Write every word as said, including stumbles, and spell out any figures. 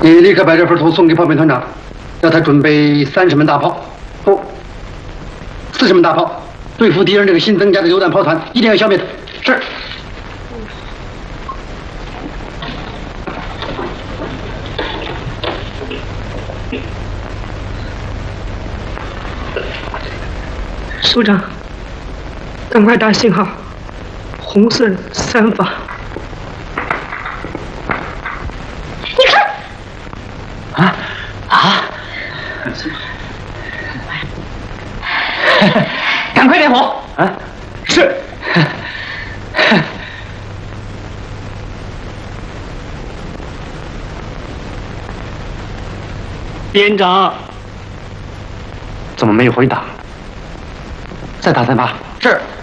你立刻把这份图送给炮兵团长，要他准备三十门大炮，不，四十门大炮，对付敌人这个新增加的榴弹炮团，一定要消灭它。是。 首长，赶快打信号，红色三发。 你看， 啊啊！赶快点火！啊，是。 连长， 怎么没有回答？再打三发。 是。